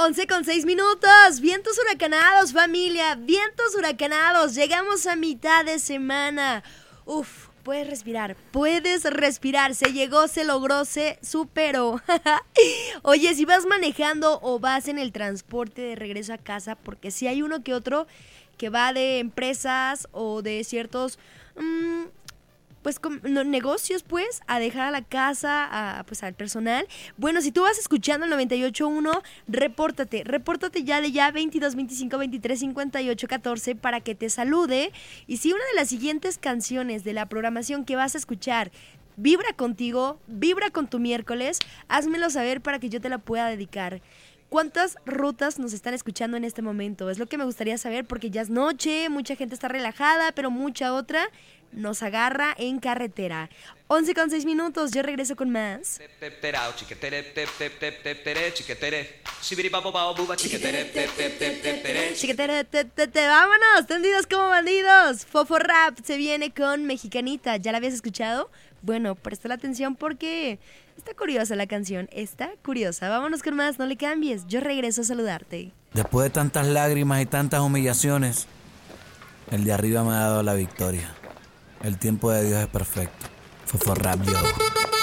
11:06. Vientos huracanados, familia. Vientos huracanados. Llegamos a mitad de semana. Uf, puedes respirar. Se llegó, se logró, se superó. Oye, si vas manejando o vas en el transporte de regreso a casa, porque si hay uno que otro que va de empresas o de ciertos negocios, pues, a dejar a la casa, al personal. Bueno, si tú vas escuchando el 98.1, repórtate ya 22 25 23 58 14 para que te salude. Y si una de las siguientes canciones de la programación que vas a escuchar vibra contigo, vibra con tu miércoles, házmelo saber para que yo te la pueda dedicar. ¿Cuántas rutas nos están escuchando en este momento? Es lo que me gustaría saber, porque ya es noche, mucha gente está relajada, pero mucha otra nos agarra en carretera. 11:06, yo regreso con más. Vámonos, tendidos como bandidos. Fofo Rap se viene con Mexicanita. ¿Ya la habías escuchado? Bueno, presta la atención porque está curiosa la canción, está curiosa. Vámonos con más, no le cambies, yo regreso a saludarte. Después de tantas lágrimas y tantas humillaciones, el de arriba me ha dado la victoria. El tiempo de Dios es perfecto. Fofo Rap, yo.